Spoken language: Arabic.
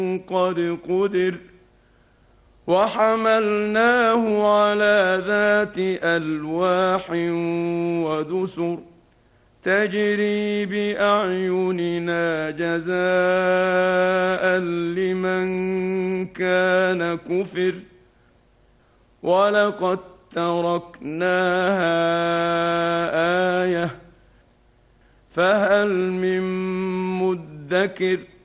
قد قدر وحملناه على ذات ألواح ودسر تجري بأعيننا جزاء لمن كان كفر ولقد تركناها آية فهل من مدكر